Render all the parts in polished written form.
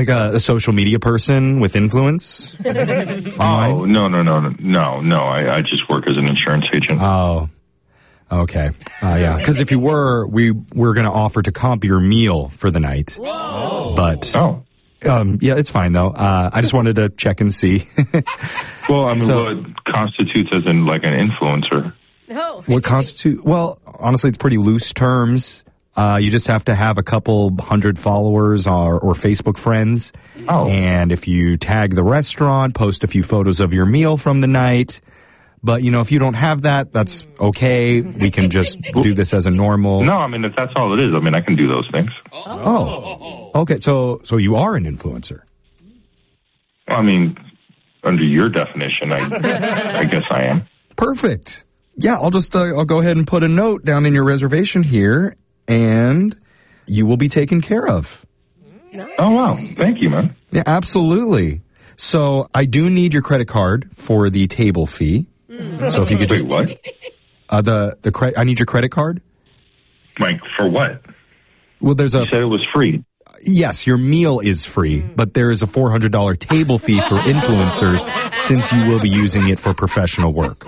like a social media person with influence? Oh, no. I just work as an insurance agent. Oh, okay. Yeah, because if you were, we were going to offer to comp your meal for the night. Whoa. But, yeah, it's fine, though. I just wanted to check and see. Well, I mean, what constitutes as an influencer? No. What constitutes? Well, honestly, it's pretty loose terms. You just have to have a couple hundred followers or Facebook friends. Oh. And if you tag the restaurant, post a few photos of your meal from the night. But, if you don't have that, that's okay. We can just do this as a normal. No, I mean, if that's all it is, I can do those things. Oh. Okay, so you are an influencer. I mean, under your definition, I guess I am. Perfect. Yeah, I'll go ahead and put a note down in your reservation here, and you will be taken care of. Oh, wow. Thank you, man. Yeah, absolutely. So I do need your credit card for the table fee. So if you could Wait, what? I need your credit card. Like, for what? Well, you said it was free. Yes, your meal is free, but there is a $400 table fee for influencers since you will be using it for professional work.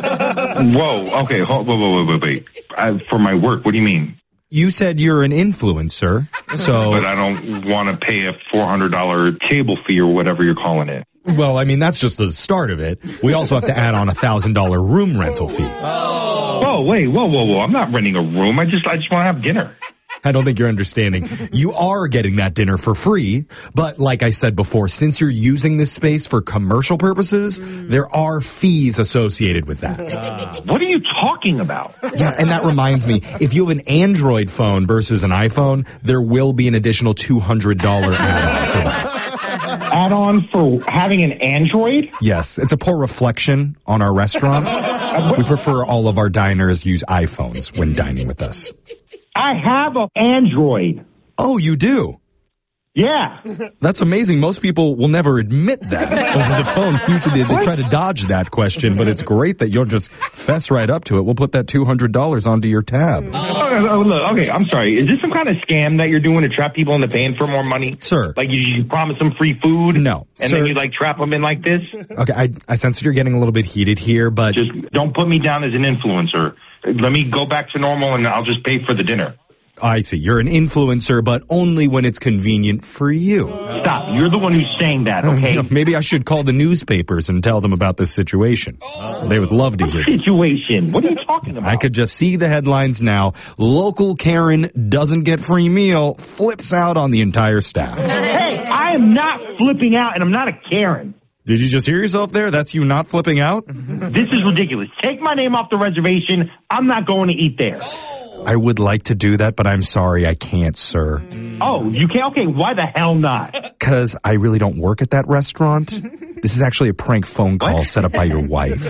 Whoa, okay, wait. For my work, what do you mean? You said you're an influencer, so... But I don't want to pay a $400 table fee or whatever you're calling it. Well, I mean, that's just the start of it. We also have to add on a $1,000 room rental fee. Oh, wait, whoa. I'm not renting a room. I just want to have dinner. I don't think you're understanding. You are getting that dinner for free, but like I said before, since you're using this space for commercial purposes, there are fees associated with that. What are you talking about? Yeah, and that reminds me, if you have an Android phone versus an iPhone, there will be an additional $200 add-on for that. Add-on for having an Android? Yes, it's a poor reflection on our restaurant. We prefer all of our diners use iPhones when dining with us. I have an Android. Oh, you do? Yeah. That's amazing. Most people will never admit that over the phone. Usually they try to dodge that question, but it's great that you'll just fess right up to it. We'll put that $200 onto your tab. Okay, I'm sorry. Is this some kind of scam that you're doing to trap people into paying for more money? Sir. Like you promise them free food? No. And sir, then you trap them in like this? Okay, I sense that you're getting a little bit heated here, but... Just don't put me down as an influencer. Let me go back to normal and I'll just pay for the dinner. I see. You're an influencer, but only when it's convenient for you. Stop. You're the one who's saying that, okay? Maybe I should call the newspapers and tell them about this situation. They would love to hear this. Situation? What are you talking about? I could just see the headlines now. Local Karen doesn't get free meal, flips out on the entire staff. Hey, I am not flipping out, and I'm not a Karen. Did you just hear yourself there? That's you not flipping out? This is ridiculous. Take my name off the reservation. I'm not going to eat there. I would like to do that, but I'm sorry, I can't, sir. Oh, you can't? Okay, why the hell not? Because I really don't work at that restaurant. This is actually a prank phone call set up by your wife.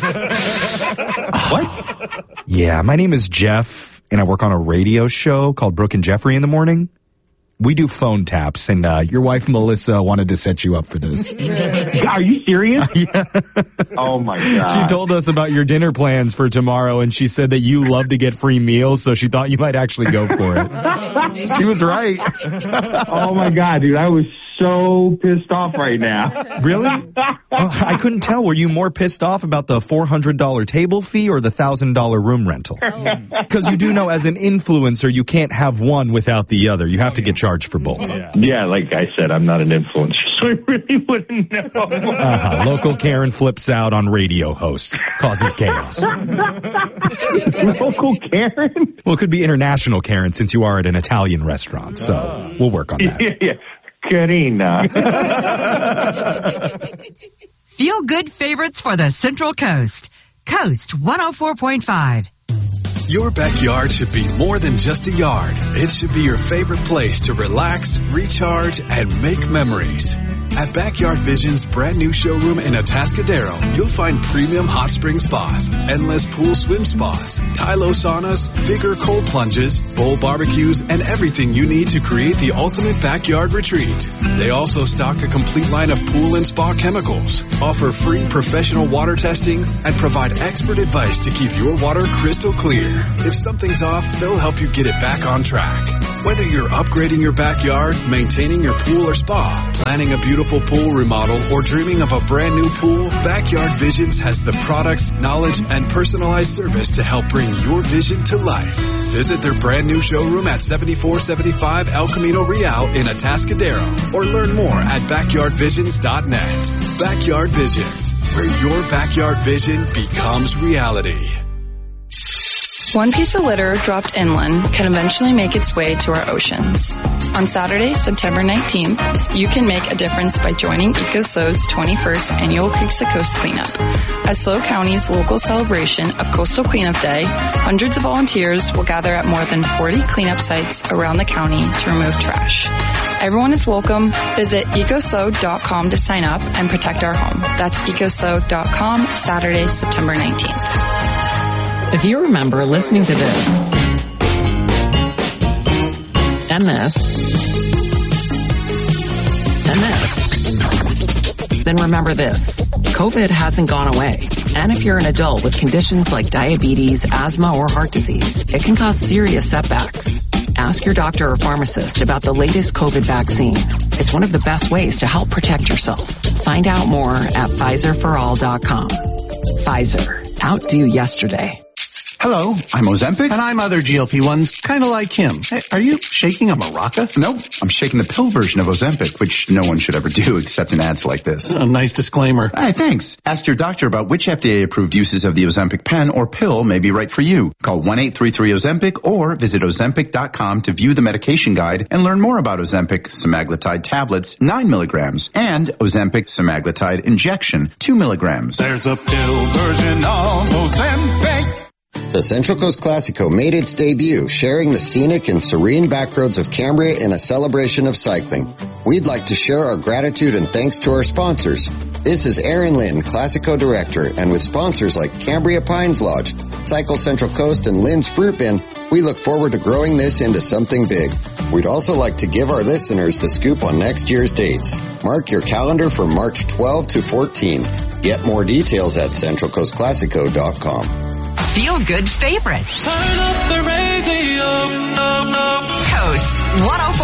What? Yeah, my name is Jeff, and I work on a radio show called Brooke and Jeffrey in the Morning. We do phone taps, and your wife, Melissa, wanted to set you up for this. Are you serious? Yeah. Oh, my God. She told us about your dinner plans for tomorrow, and she said that you love to get free meals, so she thought you might actually go for it. She was right. Oh, my God, dude. I was so pissed off right now. Really? I couldn't tell. Were you more pissed off about the $400 table fee or the $1,000 room rental? Because you do know as an influencer, you can't have one without the other. You have to get charged for both. Yeah, like I said, I'm not an influencer, so I really wouldn't know. Local Karen flips out on radio host. Causes chaos. Local Karen? Well, it could be international Karen since you are at an Italian restaurant, so we'll work on that. Yeah. Karina. Feel good favorites for the Central Coast. Coast 104.5. Your backyard should be more than just a yard. It should be your favorite place to relax, recharge, and make memories. At Backyard Vision's brand new showroom in Atascadero, you'll find premium hot spring spas, endless pool swim spas, Tylo saunas, Vigor cold plunges, bowl barbecues, and everything you need to create the ultimate backyard retreat. They also stock a complete line of pool and spa chemicals, offer free professional water testing, and provide expert advice to keep your water crystal clear. If something's off, they'll help you get it back on track. Whether you're upgrading your backyard, maintaining your pool or spa, planning a beautiful pool remodel, or dreaming of a brand new pool, Backyard Visions has the products, knowledge, and personalized service to help bring your vision to life. Visit their brand new showroom at 7475 El Camino Real in Atascadero, or learn more at backyardvisions.net. Backyard Visions, where your backyard vision becomes reality. One piece of litter dropped inland can eventually make its way to our oceans. On Saturday, September 19th, you can make a difference by joining EcoSO's 21st Annual Creeks to Coast Cleanup. As SLO County's local celebration of Coastal Cleanup Day, hundreds of volunteers will gather at more than 40 cleanup sites around the county to remove trash. Everyone is welcome. Visit ecoso.com to sign up and protect our home. That's ecoso.com, Saturday, September 19th. If you remember listening to this, and this, and this, then remember this. COVID hasn't gone away. And if you're an adult with conditions like diabetes, asthma, or heart disease, it can cause serious setbacks. Ask your doctor or pharmacist about the latest COVID vaccine. It's one of the best ways to help protect yourself. Find out more at PfizerForAll.com. Pfizer. Outdo yesterday. Hello, I'm Ozempic. And I'm other GLP-1s, kind of like him. Hey, are you shaking a maraca? No, I'm shaking the pill version of Ozempic, which no one should ever do except in ads like this. A nice disclaimer. Hey, thanks. Ask your doctor about which FDA-approved uses of the Ozempic pen or pill may be right for you. Call 1-833-OZEMPIC or visit Ozempic.com to view the medication guide and learn more about Ozempic semaglutide tablets, 9 milligrams, and Ozempic semaglutide injection, 2 milligrams. There's a pill version of Ozempic. The Central Coast Classico made its debut, sharing the scenic and serene backroads of Cambria in a celebration of cycling. We'd like to share our gratitude and thanks to our sponsors. This is Aaron Lynn, Classico Director, and with sponsors like Cambria Pines Lodge, Cycle Central Coast, and Lynn's Fruit Bin, we look forward to growing this into something big. We'd also like to give our listeners the scoop on next year's dates. Mark your calendar for March 12 to 14. Get more details at centralcoastclassico.com. Feel good favorites. Turn up the radio. Coast 104.